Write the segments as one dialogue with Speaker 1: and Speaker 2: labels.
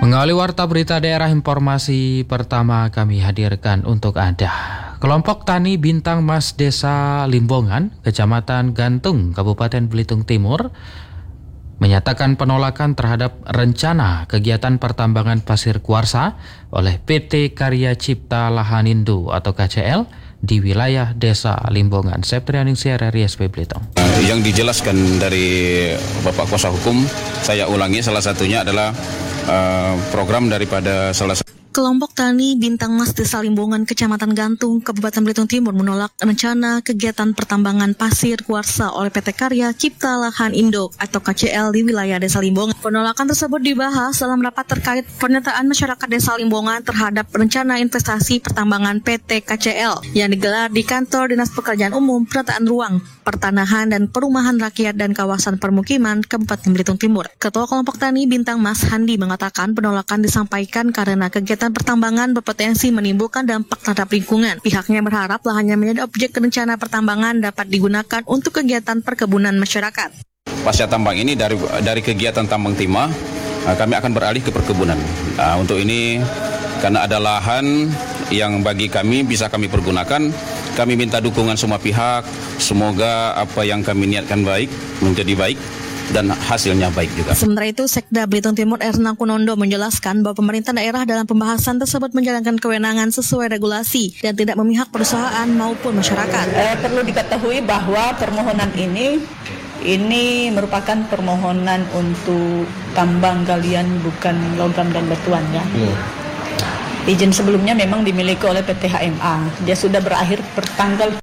Speaker 1: Mengawali Warta Berita Daerah, informasi pertama kami hadirkan untuk Anda. Kelompok Tani Bintang Mas Desa Limbongan, Kecamatan Gantung, Kabupaten Belitung Timur, menyatakan penolakan terhadap rencana kegiatan pertambangan pasir kuarsa oleh PT Karya Cipta Lahanindo atau KCL di wilayah Desa Limbongan. Septrianingsih RRI SP Belitung.
Speaker 2: Yang dijelaskan dari Bapak Kuasa Hukum, saya ulangi, salah satunya adalah program daripada salah satu
Speaker 3: Kelompok Tani Bintang Mas Desa Limbongan, Kecamatan Gantung, Kabupaten Belitung Timur menolak rencana kegiatan pertambangan pasir kuarsa oleh PT Karya Cipta Lahanindo atau KCL di wilayah Desa Limbongan. Penolakan tersebut dibahas dalam rapat terkait pernyataan masyarakat Desa Limbongan terhadap rencana investasi pertambangan PT KCL yang digelar di Kantor Dinas Pekerjaan Umum, Penataan Ruang, Pertanahan dan Perumahan Rakyat dan Kawasan Permukiman Kabupaten Belitung Timur. Ketua Kelompok Tani Bintang Mas Handi mengatakan penolakan disampaikan karena kegiatan pertambangan berpotensi menimbulkan dampak terhadap lingkungan. Pihaknya berharap lahannya menjadi objek rencana pertambangan dapat digunakan untuk kegiatan perkebunan masyarakat.
Speaker 2: Pasca tambang ini dari kegiatan tambang timah, kami akan beralih ke perkebunan. Untuk ini, karena ada lahan yang bagi kami bisa kami pergunakan, kami minta dukungan semua pihak. Semoga apa yang kami niatkan baik menjadi baik dan hasilnya baik juga.
Speaker 3: Sementara itu, Sekda Belitung Timur Erna Kunondo menjelaskan bahwa pemerintah daerah dalam pembahasan tersebut menjalankan kewenangan sesuai regulasi dan tidak memihak perusahaan maupun masyarakat.
Speaker 4: Perlu diketahui bahwa permohonan ini merupakan permohonan untuk tambang galian, bukan logam dan batuan ya. Izin sebelumnya memang dimiliki oleh PT HMA. Dia sudah berakhir pertanggal.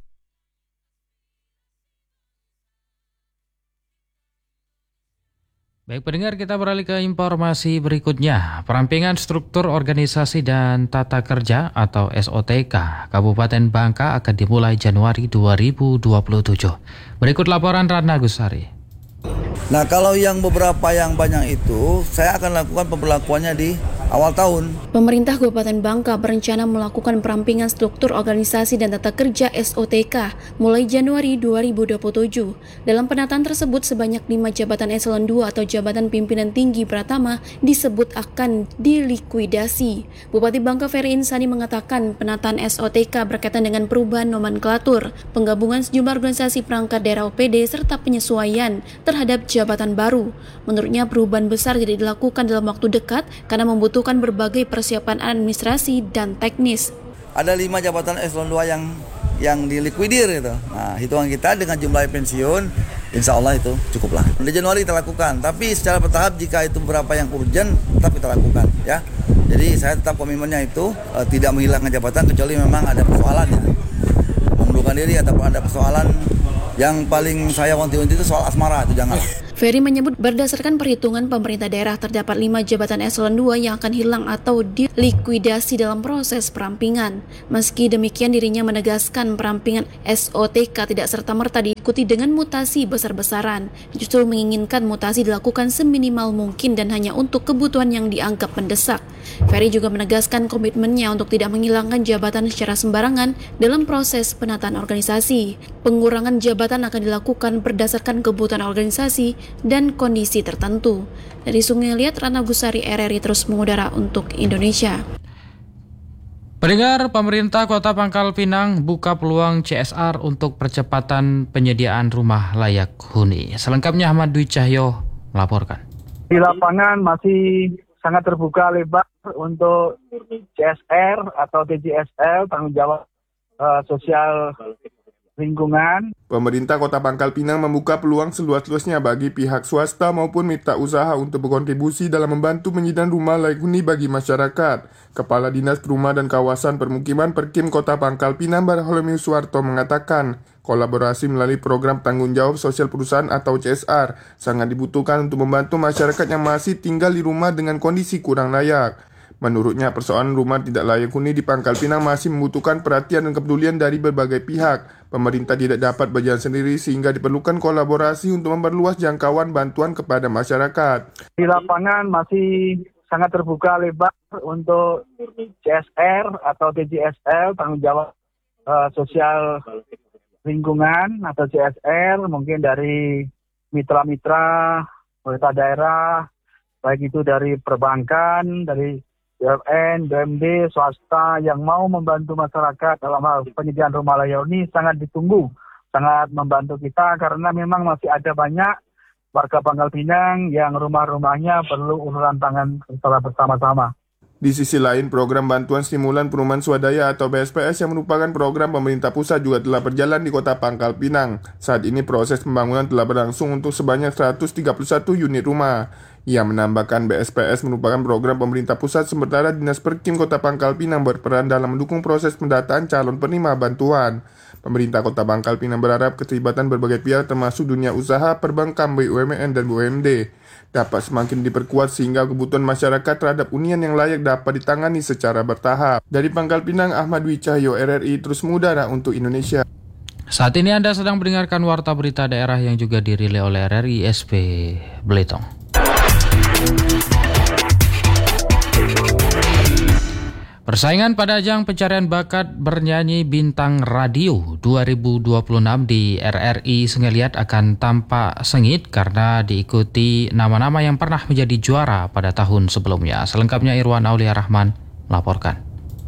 Speaker 1: Baik pendengar, kita beralih ke informasi berikutnya. Perampingan struktur organisasi dan tata kerja atau SOTK Kabupaten Bangka akan dimulai Januari 2027. Berikut laporan Ratna Gusari.
Speaker 5: Nah, kalau yang beberapa yang banyak itu, saya akan lakukan pemberlakuannya di awal tahun.
Speaker 6: Pemerintah Kabupaten Bangka berencana melakukan perampingan struktur organisasi dan tata kerja SOTK mulai Januari 2027. Dalam penataan tersebut, sebanyak 5 jabatan eselon 2 atau jabatan pimpinan tinggi pratama disebut akan dilikuidasi. Bupati Bangka Ferry Insani mengatakan penataan SOTK berkaitan dengan perubahan nomenklatur, penggabungan sejumlah organisasi perangkat daerah OPD, serta penyesuaian terhadap jabatan baru. Menurutnya perubahan besar tidak dilakukan dalam waktu dekat karena membutuhkan berbagai persiapan administrasi dan teknis.
Speaker 5: Ada 5 jabatan eselon 2 yang dilikuidir gitu. Nah, hitungan kita dengan jumlah pensiun, insya Allah itu cukuplah. Di Januari kita lakukan, tapi secara bertahap jika itu beberapa yang urgent, tetap kita lakukan ya. Jadi saya tetap komitmennya itu tidak menghilangkan jabatan kecuali memang ada persoalan ya. Mengundurkan diri ataupun ada persoalan. Yang paling saya wanti-wanti itu soal asmara, itu jangan.
Speaker 6: Ferry menyebut berdasarkan perhitungan pemerintah daerah terdapat 5 jabatan eselon 2 yang akan hilang atau dilikuidasi dalam proses perampingan. Meski demikian, dirinya menegaskan perampingan SOTK tidak serta-merta diikuti dengan mutasi besar-besaran. Justru menginginkan mutasi dilakukan seminimal mungkin dan hanya untuk kebutuhan yang dianggap mendesak. Ferry juga menegaskan komitmennya untuk tidak menghilangkan jabatan secara sembarangan dalam proses penataan organisasi. Pengurangan jabatan akan dilakukan berdasarkan kebutuhan organisasi dan kondisi tertentu. Dari Sungai Liat, Ratna Gusari, RRI terus mengudara untuk Indonesia.
Speaker 1: Pendengar, pemerintah Kota Pangkal Pinang buka peluang CSR untuk percepatan penyediaan rumah layak huni. Selengkapnya Ahmad Dwi Cahyo melaporkan.
Speaker 7: Di lapangan masih sangat terbuka lebar untuk CSR atau TJSL, tanggung jawab sosial lingkungan.
Speaker 8: Pemerintah Kota Pangkal Pinang membuka peluang seluas-luasnya bagi pihak swasta maupun mitra usaha untuk berkontribusi dalam membantu penyediaan rumah layak huni bagi masyarakat. Kepala Dinas Perumahan dan Kawasan Permukiman Perkim Kota Pangkal Pinang Bartholomew Suwarto mengatakan, kolaborasi melalui program tanggung jawab sosial perusahaan atau CSR sangat dibutuhkan untuk membantu masyarakat yang masih tinggal di rumah dengan kondisi kurang layak. Menurutnya, persoalan rumah tidak layak huni di Pangkal Pinang masih membutuhkan perhatian dan kepedulian dari berbagai pihak. Pemerintah tidak dapat berjalan sendiri sehingga diperlukan kolaborasi untuk memperluas jangkauan bantuan kepada masyarakat.
Speaker 7: Di lapangan masih sangat terbuka lebar untuk CSR atau TJSL, tanggung jawab sosial lingkungan atau CSR, mungkin dari mitra-mitra pemerintah daerah, baik itu dari perbankan, dari BUMN, BUMD, swasta yang mau membantu masyarakat dalam hal penyediaan rumah layak huni sangat ditunggu, sangat membantu kita karena memang masih ada banyak warga Pangkal Pinang yang rumah-rumahnya perlu uluran tangan secara bersama-sama.
Speaker 8: Di sisi lain, program bantuan stimulan perumahan swadaya atau BSPS yang merupakan program pemerintah pusat juga telah berjalan di kota Pangkal Pinang. Saat ini proses pembangunan telah berlangsung untuk sebanyak 131 unit rumah. Ia menambahkan BSPS merupakan program pemerintah pusat sementara Dinas Perkim Kota Pangkal Pinang berperan dalam mendukung proses pendataan calon penerima bantuan. Pemerintah Kota Pangkal Pinang berharap keterlibatan berbagai pihak termasuk dunia usaha, perbankan, BUMN, dan BUMD dapat semakin diperkuat sehingga kebutuhan masyarakat terhadap hunian yang layak dapat ditangani secara bertahap. Dari Pangkal Pinang, Ahmad Dwi Cahyo, RRI terus mengudara untuk Indonesia.
Speaker 1: Saat ini Anda sedang mendengarkan Warta Berita Daerah yang juga dirilai oleh RRI SP Belitung. Persaingan pada ajang pencarian bakat bernyanyi bintang radio 2026 di RRI Sungai Liat akan tampak sengit karena diikuti nama-nama yang pernah menjadi juara pada tahun sebelumnya. Selengkapnya Irwan Aulia Rahman melaporkan.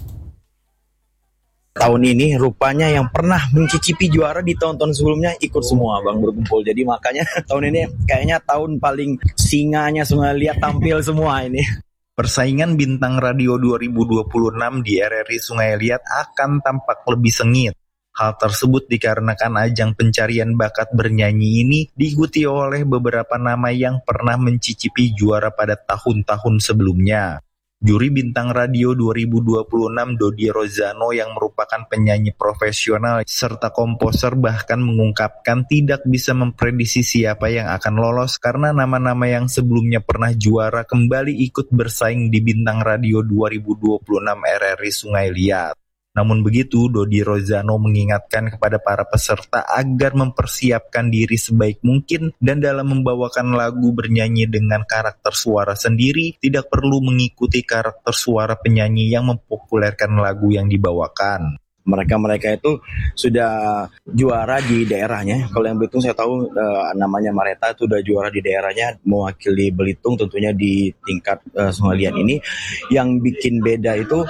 Speaker 9: Tahun ini rupanya yang pernah mencicipi juara di tahun-tahun sebelumnya ikut semua Bang berkumpul. Jadi makanya tahun ini kayaknya tahun paling singanya Sungai Liat tampil semua ini. Persaingan bintang radio 2026 di RRI Sungai Liat akan tampak lebih sengit. Hal tersebut dikarenakan ajang pencarian bakat bernyanyi ini diikuti oleh beberapa nama yang pernah mencicipi juara pada tahun-tahun sebelumnya. Juri bintang radio 2026 Dodi Rozano yang merupakan penyanyi profesional serta komposer bahkan mengungkapkan tidak bisa memprediksi siapa yang akan lolos karena nama-nama yang sebelumnya pernah juara kembali ikut bersaing di bintang radio 2026 RRI Sungai Liat. Namun begitu, Dodi Rozano mengingatkan kepada para peserta agar mempersiapkan diri sebaik mungkin dan dalam membawakan lagu bernyanyi dengan karakter suara sendiri, tidak perlu mengikuti karakter suara penyanyi yang mempopulerkan lagu yang dibawakan. Mereka itu sudah juara di daerahnya. Kalau yang Belitung saya tahu namanya Mareta itu sudah juara di daerahnya, mewakili Belitung tentunya di tingkat Sungai Liat ini. Yang bikin beda itu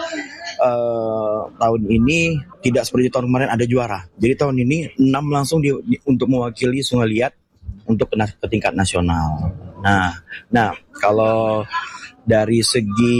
Speaker 9: tahun ini tidak seperti tahun kemarin ada juara. Jadi tahun ini 6 langsung untuk mewakili Sungai Liat untuk ke tingkat nasional. Nah kalau dari segi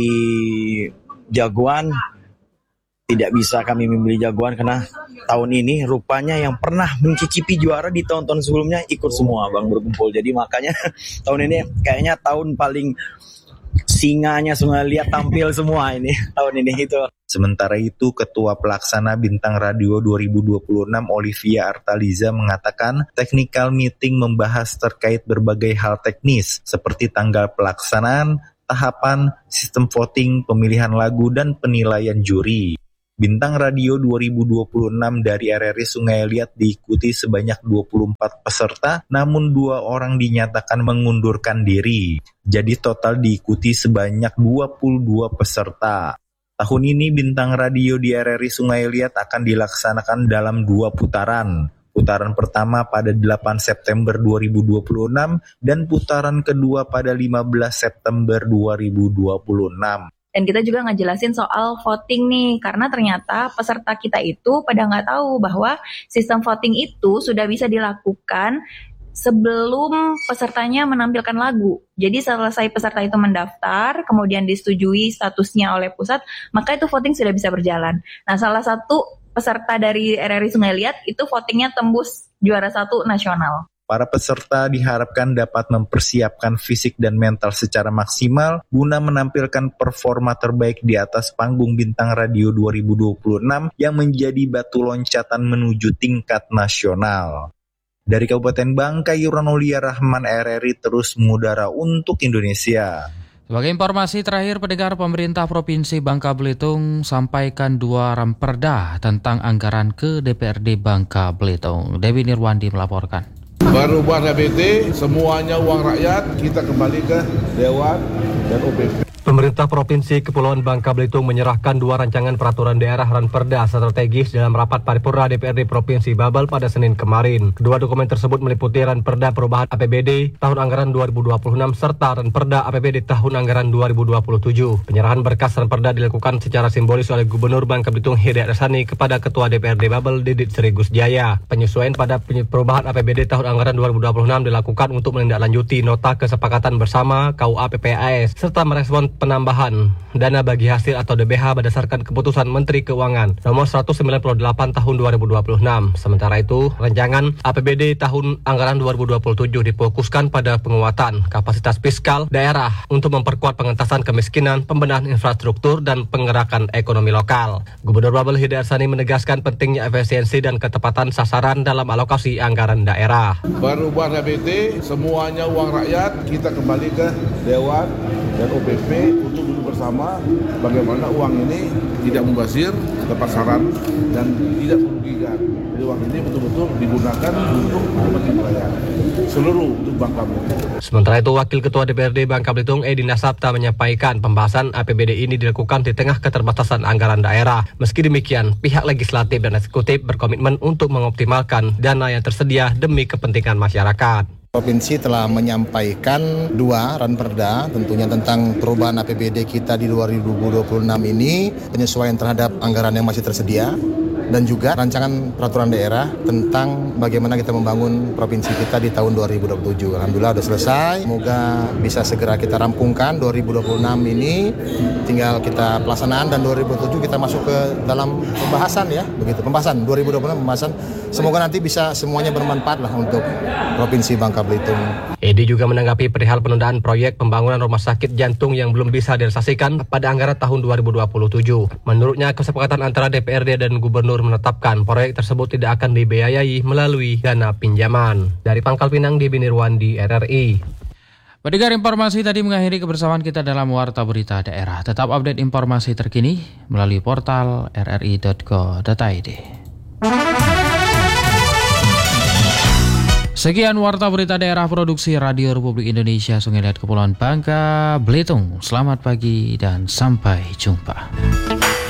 Speaker 9: jagoan tidak bisa kami memilih jagoan karena tahun ini rupanya yang pernah mencicipi juara di tahun-tahun sebelumnya ikut semua Bang berkumpul. Jadi makanya tahun ini kayaknya tahun paling singanya Sungai Liat tampil semua ini tahun ini itu. Sementara itu, Ketua Pelaksana Bintang Radio 2026 Olivia Artaliza mengatakan technical meeting membahas terkait berbagai hal teknis seperti tanggal pelaksanaan, tahapan, sistem voting, pemilihan lagu, dan penilaian juri. Bintang Radio 2026 dari RRI Sungai Liat diikuti sebanyak 24 peserta, namun 2 orang dinyatakan mengundurkan diri. Jadi total diikuti sebanyak 22 peserta. Tahun ini Bintang Radio di RRI Sungai Liat akan dilaksanakan dalam 2 putaran. Putaran pertama pada 8 September 2026 dan putaran kedua pada 15 September 2026.
Speaker 10: Dan kita juga ngejelasin soal voting nih, karena ternyata peserta kita itu pada nggak tahu bahwa sistem voting itu sudah bisa dilakukan sebelum pesertanya menampilkan lagu. Jadi selesai peserta itu mendaftar, kemudian disetujui statusnya oleh pusat, maka itu voting sudah bisa berjalan. Nah, salah satu peserta dari RRI Sungai Liat itu votingnya tembus juara 1 nasional.
Speaker 9: Para peserta diharapkan dapat mempersiapkan fisik dan mental secara maksimal guna menampilkan performa terbaik di atas panggung Bintang Radio 2026 yang menjadi batu loncatan menuju tingkat nasional. Dari Kabupaten Bangka, Irwan Aulia Rahman, RRI terus mengudara untuk Indonesia.
Speaker 1: Sebagai informasi terakhir, pendengar, pemerintah Provinsi Bangka Belitung sampaikan 2 ramperda tentang anggaran ke DPRD Bangka Belitung. Dewi Nirwandi melaporkan.
Speaker 11: Berubah HBT, semuanya uang rakyat, kita kembali ke Dewan dan OPP. Pemerintah Provinsi Kepulauan Bangka Belitung menyerahkan 2 rancangan peraturan daerah Ranperda strategis dalam rapat paripurna DPRD Provinsi Babel pada Senin kemarin. Kedua dokumen tersebut meliputi Ranperda Perubahan APBD tahun anggaran 2026 serta Ranperda APBD tahun anggaran 2027. Penyerahan berkas Ranperda dilakukan secara simbolis oleh Gubernur Bangka Belitung Hidayat Hassani kepada Ketua DPRD Babel Didit Sri Gusjaya. Penyesuaian pada perubahan APBD tahun anggaran 2026 dilakukan untuk menindaklanjuti nota kesepakatan bersama KUA PPAS serta merespon penambahan dana bagi hasil atau DBH berdasarkan keputusan Menteri Keuangan nomor 198 tahun 2026. Sementara itu, rancangan APBD tahun anggaran 2027 difokuskan pada penguatan kapasitas fiskal daerah untuk memperkuat pengentasan kemiskinan, pembenahan infrastruktur, dan penggerakan ekonomi lokal. Gubernur Babel Hidayat Hassani menegaskan pentingnya efisiensi dan ketepatan sasaran dalam alokasi anggaran daerah.
Speaker 12: Perubahan APBD, semuanya uang rakyat, kita kembali ke Dewan dan OPP untuk duduk bersama bagaimana uang ini tidak mubazir, tepat sasaran dan tidak merugikan. Jadi uang ini betul-betul digunakan untuk kepentingan rakyat seluruh untuk Bangka Belitung. Sementara itu, Wakil Ketua DPRD Bangka Belitung Edi Nasapta menyampaikan pembahasan APBD ini dilakukan di tengah keterbatasan anggaran daerah. Meski demikian, pihak legislatif dan eksekutif berkomitmen untuk mengoptimalkan dana yang tersedia demi kepentingan masyarakat.
Speaker 13: Provinsi telah menyampaikan 2 Ranperda tentunya tentang perubahan APBD kita di 2026 ini, penyesuaian terhadap anggaran yang masih tersedia, dan juga rancangan peraturan daerah tentang bagaimana kita membangun provinsi kita di tahun 2027. Alhamdulillah sudah selesai, semoga bisa segera kita rampungkan 2026 ini, tinggal kita pelaksanaan dan 2027 kita masuk ke dalam pembahasan ya, begitu pembahasan 2026 pembahasan. Semoga nanti bisa semuanya bermanfaat lah untuk Provinsi Bangka Belitung.
Speaker 11: Edi juga menanggapi perihal penundaan proyek pembangunan rumah sakit jantung yang belum bisa direalisasikan pada anggaran tahun 2027. Menurutnya, kesepakatan antara DPRD dan Gubernur menetapkan proyek tersebut tidak akan dibiayai melalui dana pinjaman. Dari Pangkal Pinang, Deby Nirwandi, RRI.
Speaker 1: Pendengar, informasi tadi mengakhiri kebersamaan kita dalam Warta Berita Daerah. Tetap update informasi terkini melalui portal rri.co.id. Sekian Warta Berita Daerah Produksi Radio Republik Indonesia Sungai Liat Kepulauan Bangka Belitung. Selamat pagi dan sampai jumpa.